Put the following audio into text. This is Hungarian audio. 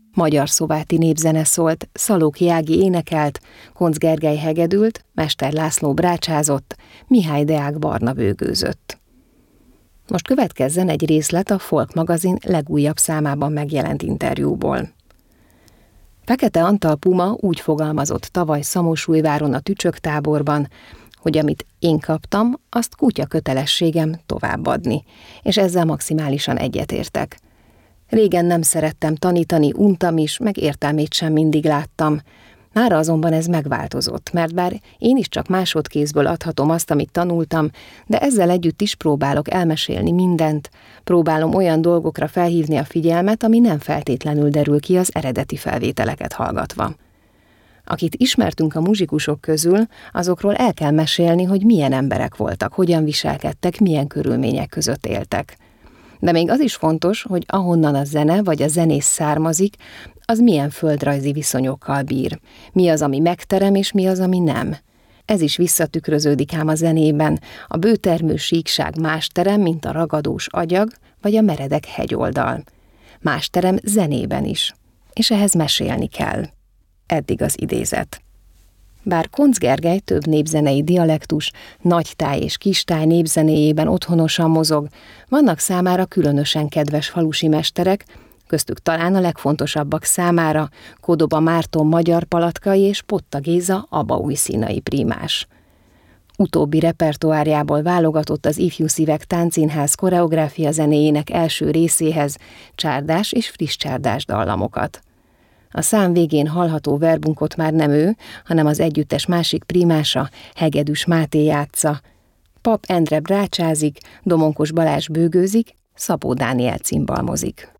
Magyar szováti népzene szólt, Szalóki Ági énekelt, Koncz Gergely hegedült, Mester László brácsázott, Mihály Deák Barna bőgőzött. Most következzen egy részlet a Folk magazin legújabb számában megjelent interjúból. Fekete Antal Puma úgy fogalmazott tavaly Szamosújváron a tücsöktáborban, hogy amit én kaptam, azt kutya kötelességem továbbadni, és ezzel maximálisan egyetértek. Régen nem szerettem tanítani, untam is, meg értelmét sem mindig láttam. Mára azonban ez megváltozott, mert bár én is csak másodkézből adhatom azt, amit tanultam, de ezzel együtt is próbálok elmesélni mindent, próbálom olyan dolgokra felhívni a figyelmet, ami nem feltétlenül derül ki az eredeti felvételeket hallgatva. Akit ismertünk a muzsikusok közül, azokról el kell mesélni, hogy milyen emberek voltak, hogyan viselkedtek, milyen körülmények között éltek. De még az is fontos, hogy ahonnan a zene vagy a zenész származik, az milyen földrajzi viszonyokkal bír. Mi az, ami megterem, és mi az, ami nem. Ez is visszatükröződik ám a zenében. A bőtermő síkság más terem, mint a ragadós agyag, vagy a meredek hegyoldal. Más terem zenében is. És ehhez mesélni kell. Eddig az idézet. Bár Koncz Gergely több népzenei dialektus, nagytáj és kistáj népzenéjében otthonosan mozog, vannak számára különösen kedves falusi mesterek, köztük talán a legfontosabbak számára Kodoba Márton magyar palatkai és Potta Géza abaújszínai prímás. Utóbbi repertoárjából válogatott az Ifjú Szívek Táncszínház koreográfia zenéjének első részéhez csárdás és friss csárdás dallamokat. A szám végén hallható verbunkot már nem ő, hanem az együttes másik prímása, Hegedűs Máté játsza. Pap Endre brácsázik, Domonkos Balázs bőgőzik, Szabó Dániel cimbalmozik.